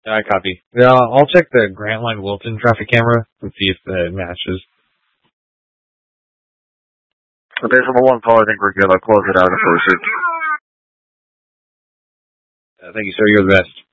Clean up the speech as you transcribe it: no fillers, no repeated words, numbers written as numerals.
Yeah, I copy. Yeah, I'll check the Grantline Wilton traffic camera and see if it matches. Okay, so the one call, I think we're good. I'll close it out and post it. Thank you, sir. You're the best.